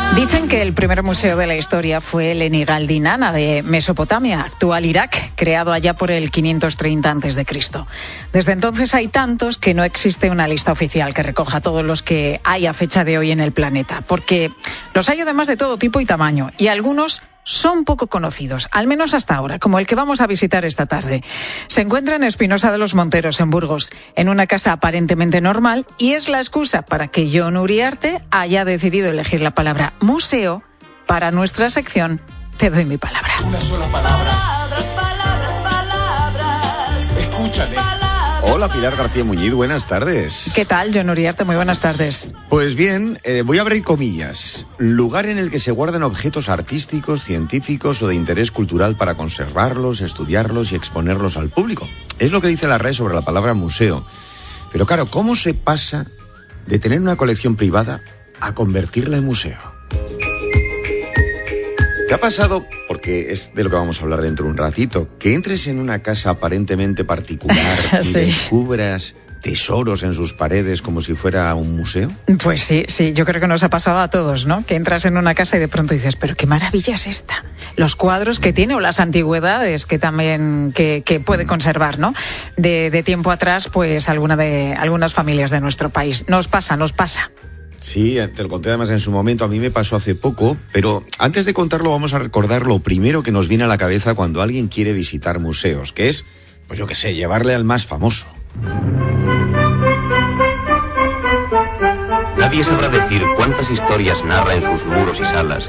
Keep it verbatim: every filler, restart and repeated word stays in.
Dicen que el primer museo de la historia fue el Enigal-Dinana de Mesopotamia, actual Irak, creado allá por el quinientos treinta antes de Cristo. Desde entonces hay tantos que no existe una lista oficial que recoja todos los que hay a fecha de hoy en el planeta, porque los hay además de todo tipo y tamaño, y algunos son poco conocidos, al menos hasta ahora, como el que vamos a visitar esta tarde. Se encuentra en Espinosa de los Monteros, en Burgos, en una casa aparentemente normal, y es la excusa para que Jon Uriarte haya decidido elegir la palabra museo para nuestra sección Te doy mi palabra. Una sola palabra. Palabras, palabras, palabras. Escúchame. Hola, Pilar García Muñiz, buenas tardes. ¿Qué tal, Jon Uriarte? Muy buenas tardes. Pues bien, eh, voy a abrir comillas. Lugar en el que se guardan objetos artísticos, científicos o de interés cultural para conservarlos, estudiarlos y exponerlos al público. Es lo que dice la R A E sobre la palabra museo. Pero claro, ¿cómo se pasa de tener una colección privada a convertirla en museo? ¿Te ha pasado, porque es de lo que vamos a hablar dentro de un ratito, que entres en una casa aparentemente particular Sí. y descubras tesoros en sus paredes como si fuera un museo? Pues sí, sí, yo creo que nos ha pasado a todos, ¿no? Que entras en una casa y de pronto dices, pero qué maravilla es esta. Los cuadros que tiene o las antigüedades que también que, que puede conservar, ¿no? De, de tiempo atrás, pues alguna de algunas familias de nuestro país. Nos pasa, nos pasa. Sí, te lo conté además en su momento, a mí me pasó hace poco, pero antes de contarlo vamos a recordar lo primero que nos viene a la cabeza cuando alguien quiere visitar museos, que es, pues yo qué sé, llevarle al más famoso. Nadie sabrá decir cuántas historias narra en sus muros y salas